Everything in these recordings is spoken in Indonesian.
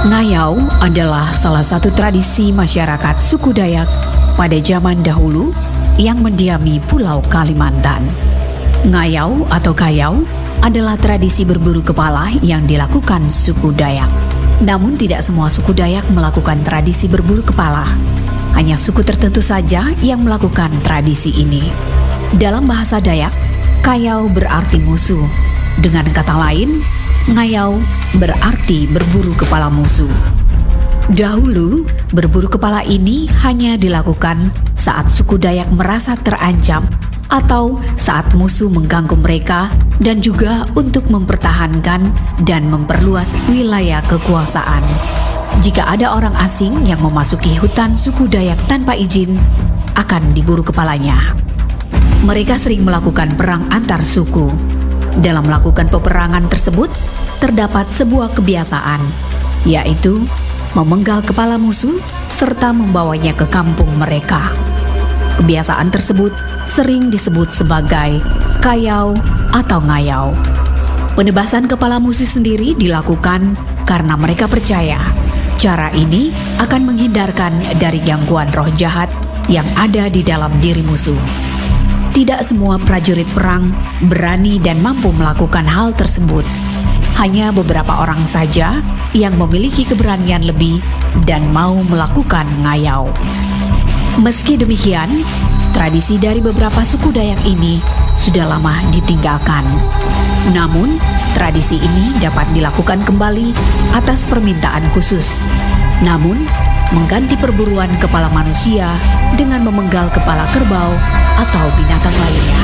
Ngayau adalah salah satu tradisi masyarakat suku Dayak pada zaman dahulu yang mendiami Pulau Kalimantan. Ngayau atau kayau adalah tradisi berburu kepala yang dilakukan suku Dayak. Namun tidak semua suku Dayak melakukan tradisi berburu kepala. Hanya suku tertentu saja yang melakukan tradisi ini. Dalam bahasa Dayak, kayau berarti musuh. Dengan kata lain, ngayau berarti berburu kepala musuh. Dahulu, berburu kepala ini hanya dilakukan saat suku Dayak merasa terancam atau saat musuh mengganggu mereka dan juga untuk mempertahankan dan memperluas wilayah kekuasaan. Jika ada orang asing yang memasuki hutan suku Dayak tanpa izin, akan diburu kepalanya. Mereka sering melakukan perang antar suku. Dalam melakukan peperangan tersebut, terdapat sebuah kebiasaan, yaitu memenggal kepala musuh serta membawanya ke kampung mereka. Kebiasaan tersebut sering disebut sebagai kayau atau ngayau. Penebasan kepala musuh sendiri dilakukan karena mereka percaya cara ini akan menghindarkan dari gangguan roh jahat yang ada di dalam diri musuh. Tidak semua prajurit perang berani dan mampu melakukan hal tersebut. Hanya beberapa orang saja yang memiliki keberanian lebih dan mau melakukan ngayau. Meski demikian, tradisi dari beberapa suku Dayak ini sudah lama ditinggalkan. Namun, tradisi ini dapat dilakukan kembali atas permintaan khusus. Namun, mengganti perburuan kepala manusia dengan memenggal kepala kerbau atau binatang lainnya.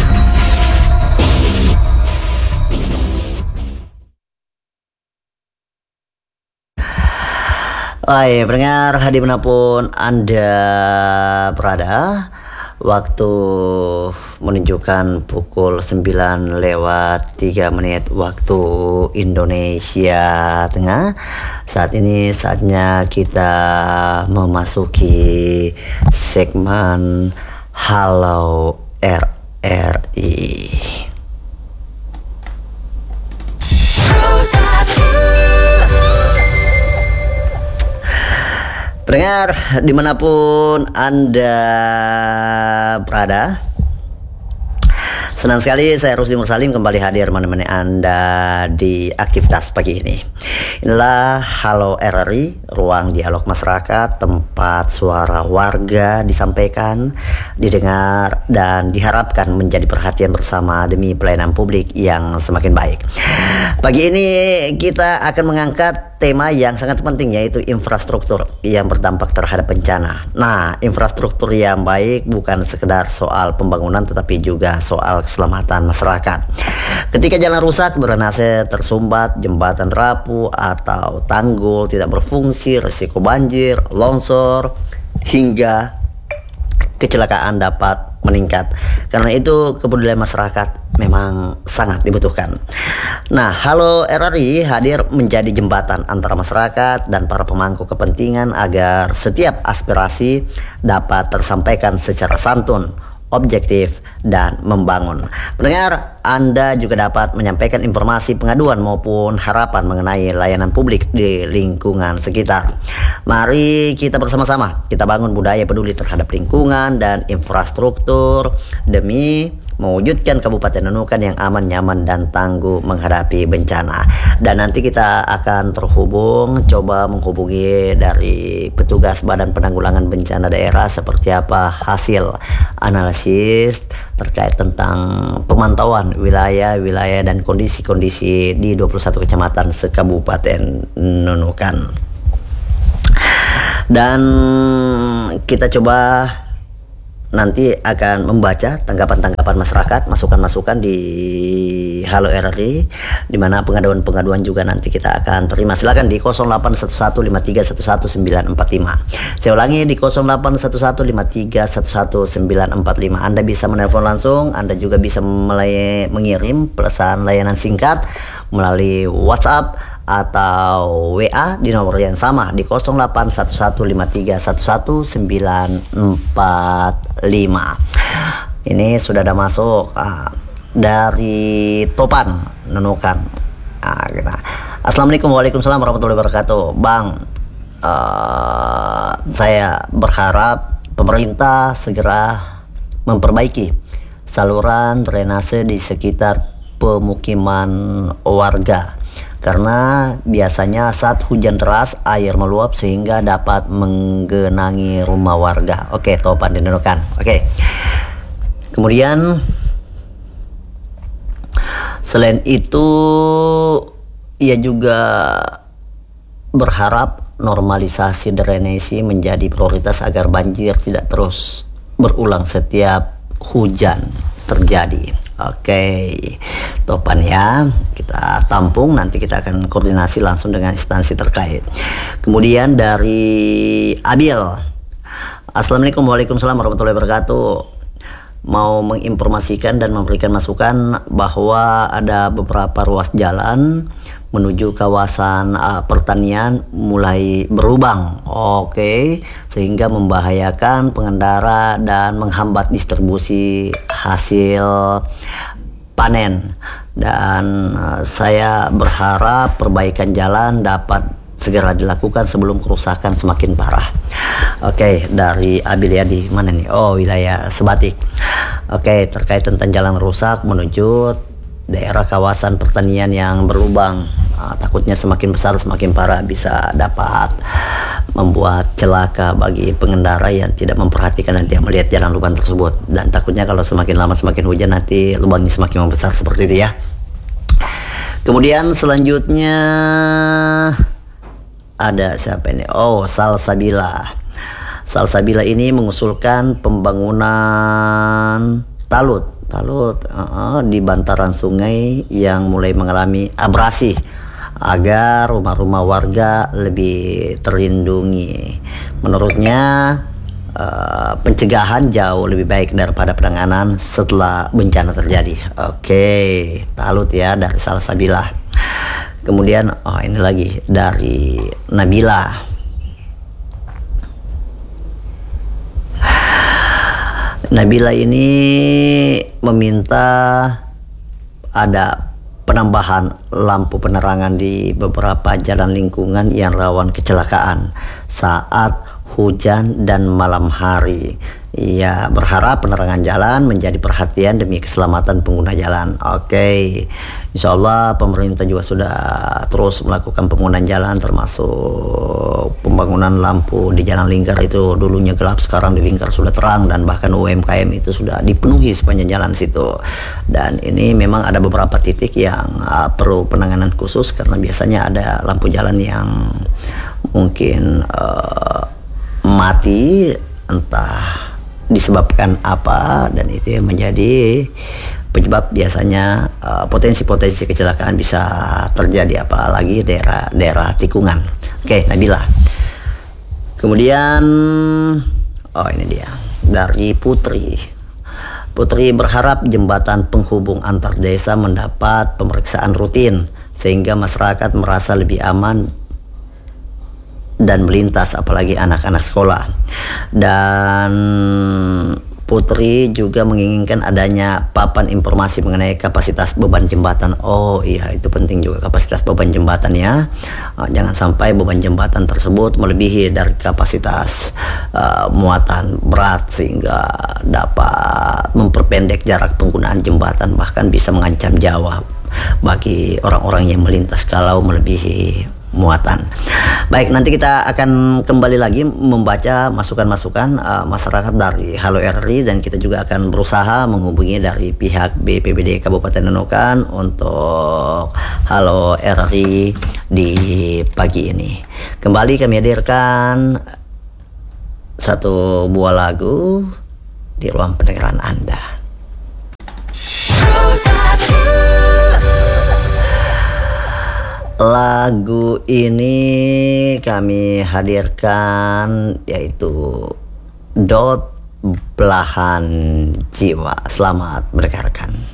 Hai pendengar, dimanapun Anda berada, waktu menunjukkan pukul 9:03 waktu Indonesia Tengah. Saat ini saatnya kita memasuki segmen Halo RRI. Pendengar, dimanapun Anda berada, senang sekali saya Rusdi Mursalim kembali hadir menemani Anda di aktivitas pagi ini. Inilah Halo RRI, ruang dialog masyarakat, tempat suara warga disampaikan, didengar, dan diharapkan menjadi perhatian bersama demi pelayanan publik yang semakin baik. Pagi ini kita akan mengangkat tema yang sangat penting, yaitu infrastruktur yang berdampak terhadap bencana. Nah, infrastruktur yang baik bukan sekedar soal pembangunan tetapi juga soal keselamatan masyarakat. Ketika jalan rusak, drainase tersumbat, jembatan rapuh atau tanggul tidak berfungsi, risiko banjir, longsor, hingga kecelakaan dapat meningkat. Karena itu kepedulian masyarakat memang sangat dibutuhkan. Nah, Halo RRI hadir menjadi jembatan antara masyarakat dan para pemangku kepentingan agar setiap aspirasi dapat tersampaikan secara santun, objektif, dan membangun. Pendengar, Anda juga dapat menyampaikan informasi, pengaduan maupun harapan mengenai layanan publik di lingkungan sekitar. Mari kita bersama-sama kita bangun budaya peduli terhadap lingkungan dan infrastruktur demi mewujudkan Kabupaten Nunukan yang aman, nyaman, dan tangguh menghadapi bencana. Dan nanti kita akan terhubung, coba menghubungi dari petugas Badan Penanggulangan Bencana Daerah seperti apa hasil analisis terkait tentang pemantauan wilayah-wilayah dan kondisi-kondisi di 21 kecamatan se-Kabupaten Nunukan. Dan kita coba nanti akan membaca tanggapan-tanggapan masyarakat, masukan-masukan di Halo RRI, di mana pengaduan-pengaduan juga nanti kita akan terima. Silakan di 081153111945. Saya ulangi, di 081153111945. Anda bisa menelpon langsung, Anda juga bisa mengirim pesan layanan singkat melalui WhatsApp atau WA di nomor yang sama di 081153111945. Ini sudah ada masuk dari Topan Nunukan. Assalamualaikum, waalaikumsalam warahmatullahi wabarakatuh. Bang, saya berharap pemerintah segera memperbaiki saluran drainase di sekitar pemukiman warga, karena biasanya saat hujan deras air meluap sehingga dapat menggenangi rumah warga. Oke, Topan Denokan. Oke. Kemudian selain itu, ia juga berharap normalisasi drainase menjadi prioritas agar banjir tidak terus berulang setiap hujan terjadi. Oke, Topan ya, kita tampung, nanti kita akan koordinasi langsung dengan instansi terkait. Kemudian dari Abil, Assalamualaikum, waalaikumsalam warahmatullahi wabarakatuh. Mau menginformasikan dan memberikan masukan bahwa ada beberapa ruas jalan menuju kawasan pertanian mulai berlubang, sehingga membahayakan pengendara dan menghambat distribusi hasil panen. Dan saya berharap perbaikan jalan dapat segera dilakukan sebelum kerusakan semakin parah. Dari Abilia di mana nih? Wilayah Sebatik. Terkait tentang jalan rusak menuju daerah kawasan pertanian yang berlubang, takutnya semakin besar semakin parah, bisa dapat membuat celaka bagi pengendara yang tidak memperhatikan dan tidak melihat jalan lubang tersebut. Dan takutnya kalau semakin lama semakin hujan nanti lubangnya semakin membesar, seperti itu ya. Kemudian selanjutnya ada siapa ini? Salsabila. Salsabila ini mengusulkan pembangunan talut di bantaran sungai yang mulai mengalami abrasi agar rumah-rumah warga lebih terlindungi. Menurutnya pencegahan jauh lebih baik daripada penanganan setelah bencana terjadi. Talut ya dari Salsabila. Kemudian ini lagi dari Nabila. Nabila ini meminta ada penambahan lampu penerangan di beberapa jalan lingkungan yang rawan kecelakaan saat hujan dan malam hari. Ia berharap penerangan jalan menjadi perhatian demi keselamatan pengguna jalan. Insya Allah pemerintah juga sudah terus melakukan pembangunan jalan, termasuk pembangunan lampu di jalan lingkar. Itu dulunya gelap, sekarang di lingkar sudah terang, dan bahkan UMKM itu sudah dipenuhi sepanjang jalan situ. Dan ini memang ada beberapa titik yang perlu penanganan khusus, karena biasanya ada lampu jalan yang mungkin mati, entah disebabkan apa, dan itu yang menjadi penyebab biasanya potensi-potensi kecelakaan bisa terjadi, apalagi daerah tikungan. Nabila. Kemudian ini dia dari Putri. Putri berharap jembatan penghubung antar desa mendapat pemeriksaan rutin sehingga masyarakat merasa lebih aman dan melintas, apalagi anak-anak sekolah. Dan Putri juga menginginkan adanya papan informasi mengenai kapasitas beban jembatan. Itu penting juga, kapasitas beban jembatan ya. Jangan sampai beban jembatan tersebut melebihi dari kapasitas muatan berat, sehingga dapat memperpendek jarak penggunaan jembatan, bahkan bisa mengancam nyawa bagi orang-orang yang melintas kalau melebihi muatan. Baik, nanti kita akan kembali lagi membaca masukan-masukan masyarakat dari Halo RRI, dan kita juga akan berusaha menghubungi dari pihak BPBD Kabupaten Nunukan untuk Halo RRI di pagi ini. Kembali kami hadirkan satu buah lagu di ruang pendengaran Anda. Lagu ini kami hadirkan yaitu Dot Belahan Jiwa. Selamat mendengarkan.